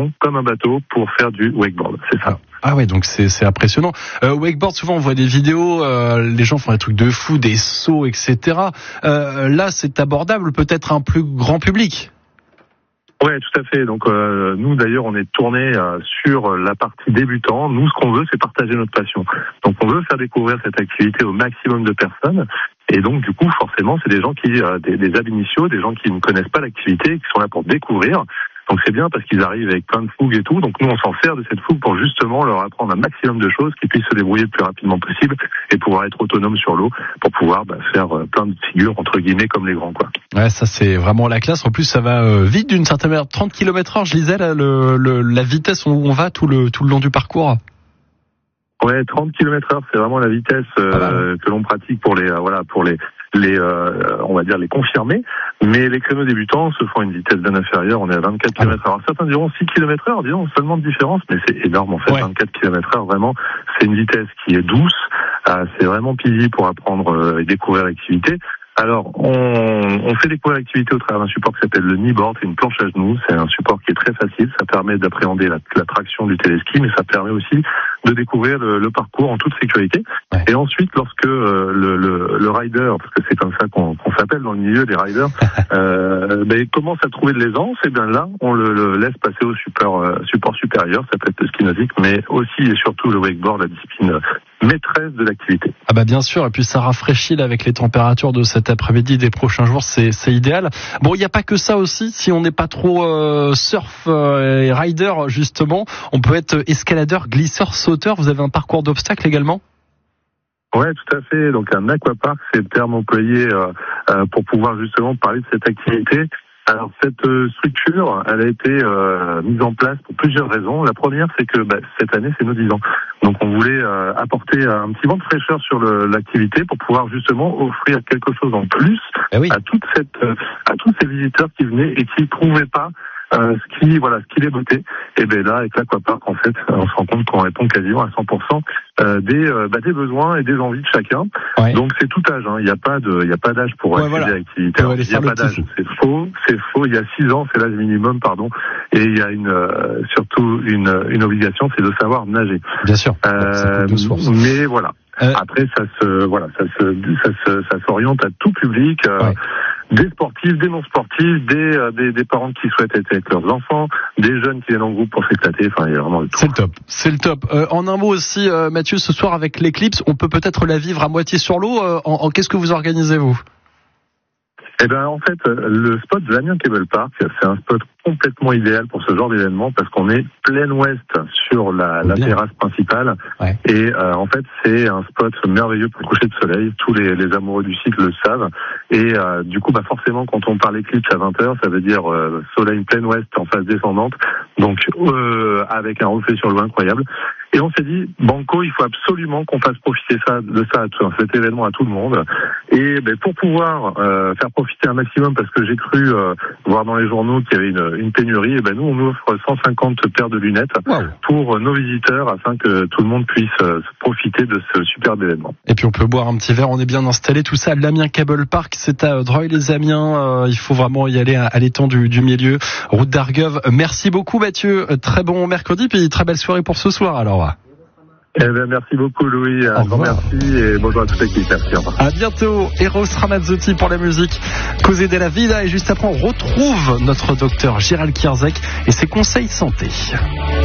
fond comme un bateau pour faire du wakeboard. C'est ça. Ah ouais, donc c'est impressionnant. Wakeboard, souvent on voit des vidéos, les gens font des trucs de fou, des sauts, etc. Là, c'est abordable, peut-être un plus grand public. Ouais, tout à fait. Donc nous d'ailleurs, on est tourné sur la partie débutant. Nous, ce qu'on veut, c'est partager notre passion. Donc on veut faire découvrir cette activité au maximum de personnes. Et donc du coup, forcément, c'est des gens qui des ab initio, des gens qui ne connaissent pas l'activité, qui sont là pour découvrir. Donc c'est bien parce qu'ils arrivent avec plein de fougue et tout. Donc nous, on s'en sert de cette fougue pour justement leur apprendre un maximum de choses, qu'ils puissent se débrouiller le plus rapidement possible et pouvoir être autonomes sur l'eau pour pouvoir faire plein de figures, entre guillemets, comme les grands, quoi. Ouais, ça c'est vraiment la classe. En plus, ça va vite d'une certaine manière. 30 km/h, je lisais là, la vitesse où on va tout le long du parcours. Ouais, 30 km/h, c'est vraiment la vitesse que l'on pratique pour les on va dire les confirmés, mais les créneaux débutants se font à une vitesse bien inférieure, on est à 24 km/h. Alors certains diront 6 km/h, disons seulement de différence, mais c'est énorme en fait. Ouais. 24 km/h, vraiment, c'est une vitesse qui est douce, c'est vraiment pilier pour apprendre et découvrir l'activité. Alors, on fait découvrir l'activité au travers d'un support qui s'appelle le kneeboard, c'est une planche à genoux, c'est un support qui est très facile, ça permet d'appréhender la traction du téléski, mais ça permet aussi de découvrir le parcours en toute sécurité. Ouais. Et ensuite, lorsque le rider, parce que c'est comme ça qu'on s'appelle dans le milieu, les riders, commence à trouver de l'aisance, et bien là, on le laisse passer au support supérieur, ça peut être le ski nautique, mais aussi et surtout le wakeboard, la discipline maîtresse de l'activité. Ah bah bien sûr, et puis ça rafraîchit là, avec les températures de cet après-midi, des prochains jours, c'est idéal. Bon, il n'y a pas que ça aussi, si on n'est pas trop surf et rider justement, on peut être escaladeur, glisseur, sauteur. Vous avez un parcours d'obstacles également ? Ouais, tout à fait. Donc un aquapark, c'est le terme employé pour pouvoir justement parler de cette activité. Alors cette structure, elle a été mise en place pour plusieurs raisons. La première, c'est que cette année, c'est nos 10 ans. Donc on voulait apporter un petit vent de fraîcheur sur l'activité pour pouvoir justement offrir quelque chose en plus à tous ces visiteurs qui venaient et qui ne trouvaient pas ce qui les bottait. Et bien là, avec l'Aquapark, en fait, on se rend compte qu'on répond quasiment à 100% des besoins et des envies de chacun. Ouais. Donc c'est tout âge, hein. Il n'y a pas d'âge pour accéder à l'activité. Il n'y a pas d'âge. C'est faux. Il y a 6 ans, c'est l'âge minimum, pardon. Et il y a surtout une obligation, c'est de savoir nager. Bien sûr. Mais voilà. Après, ça s'oriente à tout public. Ouais. Des sportifs, des non-sportifs, des parents qui souhaitent être avec leurs enfants, des jeunes qui viennent en groupe pour s'éclater. Enfin, il y a vraiment le tout. C'est le top. En un mot aussi, Mathieu, ce soir avec l'éclipse, on peut peut-être la vivre à moitié sur l'eau. Qu'est-ce que vous organisez, vous ? Eh ben, en fait, le spot de l'Amiens Cable Park, c'est un spot complètement idéal pour ce genre d'événement parce qu'on est plein ouest sur la terrasse principale. Ouais. Et en fait, c'est un spot merveilleux pour le coucher de soleil. Tous les amoureux du site le savent. Et du coup, forcément, quand on parle éclipse à 20h, ça veut dire soleil plein ouest en phase descendante. Donc, avec un reflet sur l'eau incroyable. Et on s'est dit, banco, il faut absolument qu'on fasse profiter de cet événement à tout le monde. Et pour pouvoir faire profiter un maximum, parce que j'ai cru voir dans les journaux qu'il y avait une pénurie, et nous on offre 150 paires de lunettes pour nos visiteurs afin que tout le monde puisse profiter de ce superbe événement. Et puis on peut boire un petit verre, on est bien installé, tout ça. L'Amiens Cable Park, c'est à Dreuil-les-Amiens. Il faut vraiment y aller à l'étang du milieu, route d'Argueuve. Merci beaucoup Mathieu, très bon mercredi, puis très belle soirée pour ce soir alors. Merci beaucoup Louis, un grand merci et bonjour à toute l'équipe. Merci, au revoir. À bientôt. Eros Ramazzotti pour la musique Cos'è della Vida, et juste après on retrouve notre docteur Gérald Kierzek et ses conseils santé.